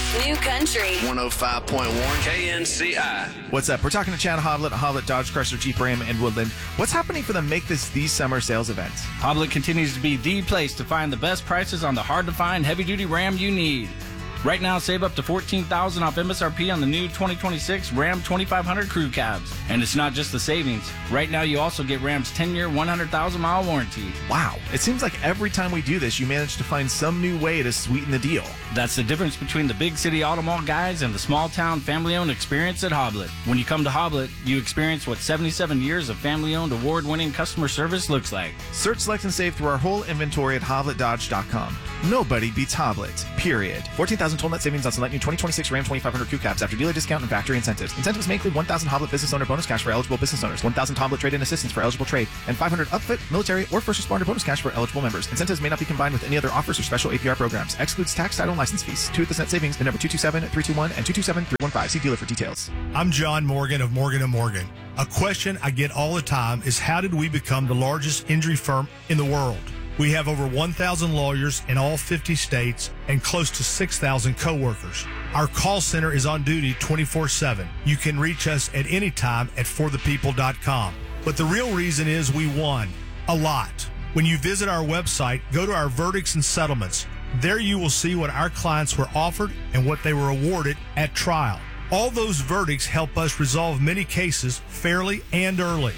New Country 105.1 KNCI. What's up? We're talking to Chad Hoblet, Hoblet Dodge Chrysler Jeep Ram in Woodland. What's happening for the Make This These Summer sales events? Hoblet continues to be the place to find the best prices on the hard-to-find heavy-duty Ram you need. Right now, save up to $14,000 off MSRP on the new 2026 Ram 2500 Crew Cabs. And it's not just the savings. Right now, you also get Ram's 10-year, 100,000-mile warranty. Wow. It seems like every time we do this, you manage to find some new way to sweeten the deal. That's the difference between the big city auto mall guys and the small-town family-owned experience at Hoblet. When you come to Hoblet, you experience what 77 years of family-owned, award-winning customer service looks like. Search, select, and save through our whole inventory at HobletDodge.com. Nobody beats Hoblet, period. 14,000 total net savings on select new 2026 Ram 2500 Crew Cabs after dealer discount and factory incentives. Incentives may include 1,000 Hoblet business owner bonus cash for eligible business owners, 1,000 Hoblet trade-in assistance for eligible trade, and 500 upfit, military, or first responder bonus cash for eligible members. Incentives may not be combined with any other offers or special APR programs. Excludes tax, title, and license fees. 2 at the net savings, the number 227-321 and 227-315. See dealer for details. I'm John Morgan of Morgan & Morgan. A question I get all the time is, how did we become the largest injury firm in the world? We have over 1,000 lawyers in all 50 states and close to 6,000 coworkers. Our call center is on duty 24/7. You can reach us at any time at forthepeople.com. But the real reason is we won a lot. When you visit our website, go to our verdicts and settlements. There you will see what our clients were offered and what they were awarded at trial. All those verdicts help us resolve many cases fairly and early.